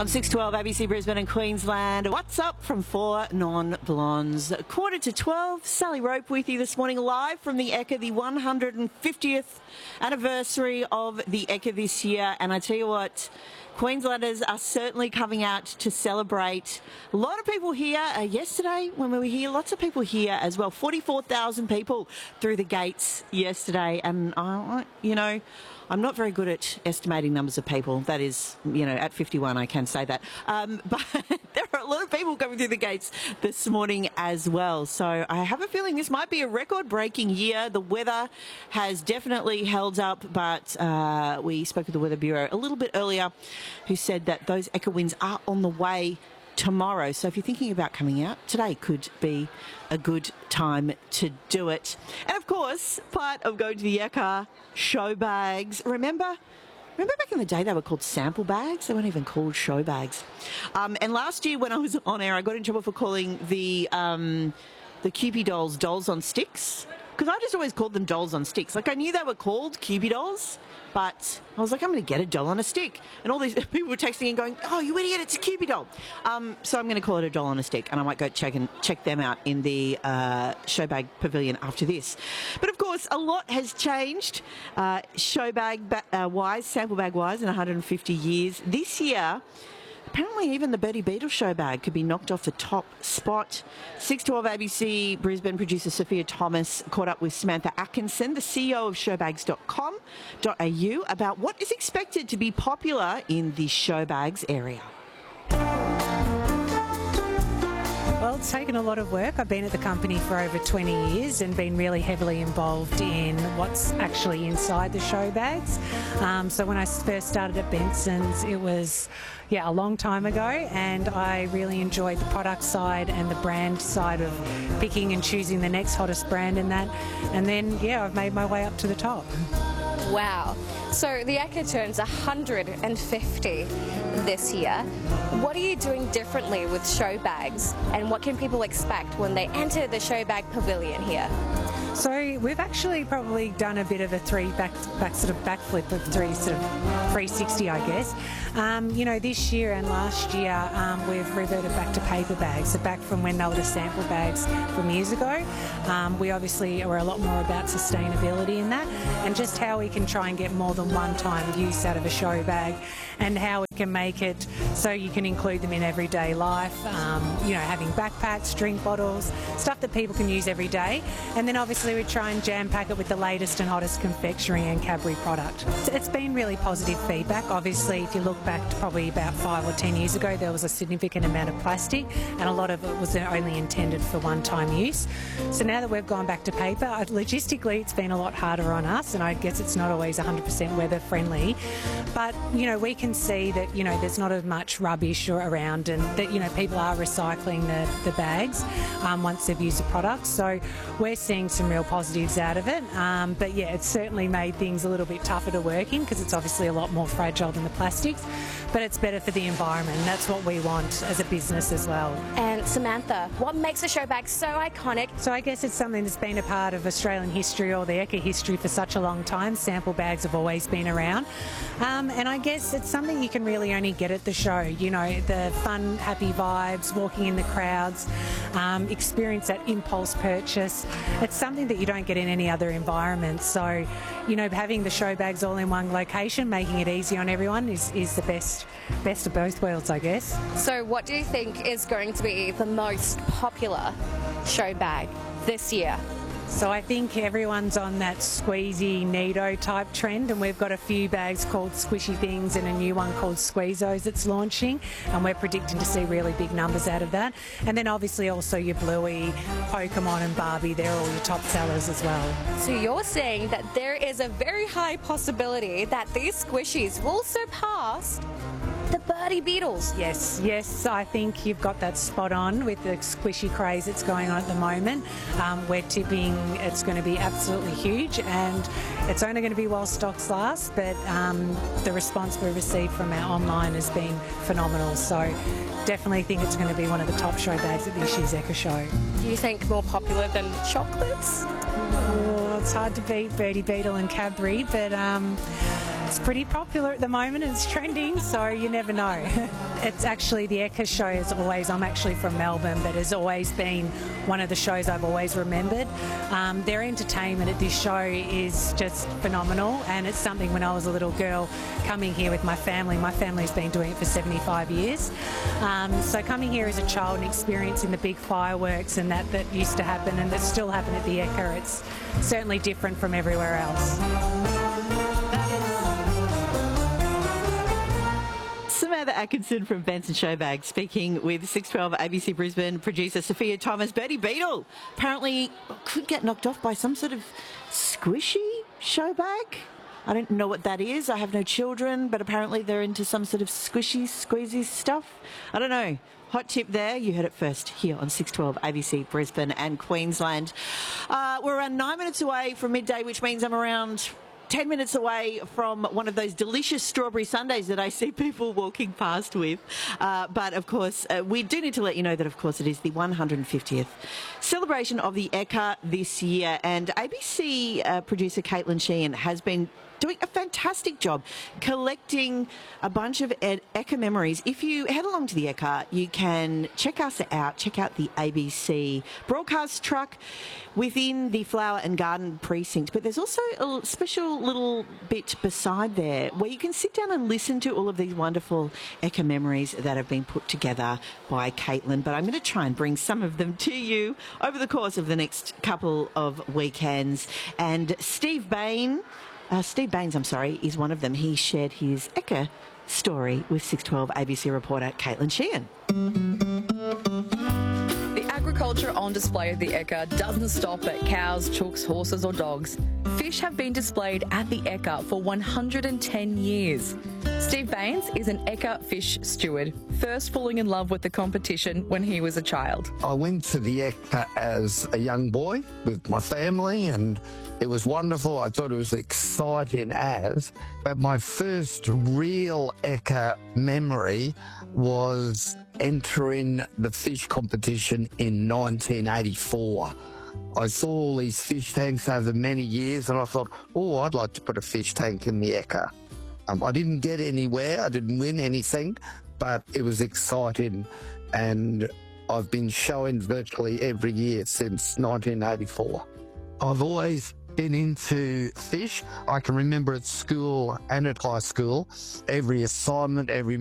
On 612 ABC Brisbane and Queensland. What's up from 4 Non-Blondes? 11:45. Sally Rope with you this morning, live from the Ekka, the 150th anniversary of the Ekka this year. And I tell you what, Queenslanders are certainly coming out to celebrate. A lot of people here. Yesterday, when we were here, lots of people here as well. 44,000 people through the gates yesterday. And, I'm not very good at estimating numbers of people. That is, at 51, I can say that. But there are a lot of people coming through the gates this morning as well. So I have a feeling this might be a record-breaking year. The weather has definitely held up, but we spoke with the Weather Bureau a little bit earlier, who said that those Ekka winds are on the way tomorrow. So if you're thinking about coming out, today could be a good time to do it. And of course, part of going to the Ekka, show bags. Remember back in the day they were called sample bags? They weren't even called show bags. And last year when I was on air, I got in trouble for calling the Kewpie dolls on sticks. Because I just always called them dolls on sticks. Like, I knew they were called Kewpie dolls, but I was like, I'm going to get a doll on a stick. And all these people were texting and going, oh, you idiot, it's a Kewpie doll. So I'm going to call it a doll on a stick, and I might go check them out in the show bag pavilion after this. But of course, a lot has changed show bag wise, sample bag wise, in 150 years. This year, apparently even the Bertie Beetle show bag could be knocked off the top spot. 612 ABC Brisbane producer Sophia Thomas caught up with Samantha Atkinson, the CEO of showbags.com.au, about what is expected to be popular in the show bags area. Well, it's taken a lot of work. I've been at the company for over 20 years and been really heavily involved in what's actually inside the show bags. So when I first started at Benson's, it was a long time ago, and I really enjoyed the product side and the brand side of picking and choosing the next hottest brand in that. And then, I've made my way up to the top. Wow. So the Ekka turns 150 this year. What are you doing differently with show bags, and what can people expect when they enter the show bag pavilion here? So we've actually probably done a bit of a backflip of 360, I guess. This year and last year we've reverted back to paper bags, so back from when they were the sample bags from years ago. We obviously are a lot more about sustainability in that, and just how we can try and get more than one-time use out of a show bag, and how we can make it so you can include them in everyday life, having backpacks, drink bottles, stuff that people can use every day. And then obviously we try and jam-pack it with the latest and hottest confectionery and Cadbury product. It's been really positive feedback. Obviously, if you look back to probably about 5 or 10 years ago, there was a significant amount of plastic, and a lot of it was only intended for one-time use. So now that we've gone back to paper, logistically it's been a lot harder on us, and I guess it's not always 100% weather-friendly. But, we can see that, there's not as much rubbish around, and that, people are recycling the bags once they've used the product. So we're seeing some real positives out of it. But it's certainly made things a little bit tougher to work in, because it's obviously a lot more fragile than the plastics. But it's better for the environment, and that's what we want as a business as well. And Samantha, what makes a show bag so iconic? So I guess it's something that's been a part of Australian history, or the Ekka history, for such a long time. Sample bags have always been around. And I guess it's something you can really only get at the show. The fun, happy vibes, walking in the crowds, experience that impulse purchase. It's something that you don't get in any other environment. So, having the show bags all in one location, making it easy on everyone is the best of both worlds, I guess. So what do you think is going to be the most popular show bag this year? So I think everyone's on that squeezy Nido type trend, and we've got a few bags called Squishy Things and a new one called Squeezos that's launching, and we're predicting to see really big numbers out of that. And then obviously also your Bluey, Pokemon and Barbie, they're all your top sellers as well. So you're saying that there is a very high possibility that these squishies will surpass the Bertie Beetles? Yes, I think you've got that spot on with the squishy craze that's going on at the moment. We're tipping it's going to be absolutely huge, and it's only going to be while stocks last, but the response we've received from our online has been phenomenal. So definitely think it's going to be one of the top show bags at this year's Ekka show. Do you think more popular than chocolates? Oh, it's hard to beat Bertie Beetle and Cadbury, but It's pretty popular at the moment. It's trending, so you never know. It's actually the Ekka show is always, I'm actually from Melbourne, but has always been one of the shows I've always remembered. Their entertainment at this show is just phenomenal, and it's something when I was a little girl coming here with my family's been doing it for 75 years. So coming here as a child and experiencing the big fireworks and that used to happen and that still happen at the Ekka, it's certainly different from everywhere else. Samantha Atkinson from Benson Showbag speaking with 612 ABC Brisbane producer Sophia Thomas. Bertie Beetle apparently could get knocked off by some sort of squishy showbag. I don't know what that is. I have no children, but apparently they're into some sort of squishy, squeezy stuff. I don't know. Hot tip there. You heard it first here on 612 ABC Brisbane and Queensland. We're around 9 minutes away from midday, which means I'm around 10 minutes away from one of those delicious strawberry sundaes that I see people walking past with. But, of course, we do need to let you know that, of course, it is the 150th celebration of the Ekka this year. And ABC producer Caitlin Sheehan has been doing a fantastic job collecting a bunch of Ekka memories. If you head along to the Ekka, you can check us out, check out the ABC broadcast truck within the Flower and Garden precinct. But there's also a special little bit beside there where you can sit down and listen to all of these wonderful Ekka memories that have been put together by Caitlin. But I'm going to try and bring some of them to you over the course of the next couple of weekends. And Steve Baines, is one of them. He shared his Ekka story with 612 ABC reporter Caitlin Sheehan. The agriculture on display at the Ekka doesn't stop at cows, chooks, horses or dogs. Fish have been displayed at the Ekka for 110 years. Steve Baines is an Ekka fish steward, first falling in love with the competition when he was a child. I went to the Ekka as a young boy with my family and it was wonderful. I thought it was exciting but my first real Ekka memory was entering the fish competition in 1984. I saw all these fish tanks over many years and I thought, I'd like to put a fish tank in the Ekka. I didn't get anywhere, I didn't win anything, but it was exciting and I've been showing virtually every year since 1984. I've always been into fish. I can remember at school and at high school, every assignment, every